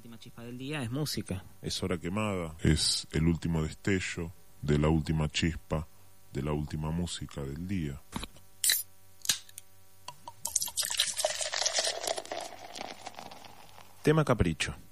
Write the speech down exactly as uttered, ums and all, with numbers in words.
última chispa del día es música. Es hora quemada, es el último destello de la última chispa, de la última música del día. Tema capricho.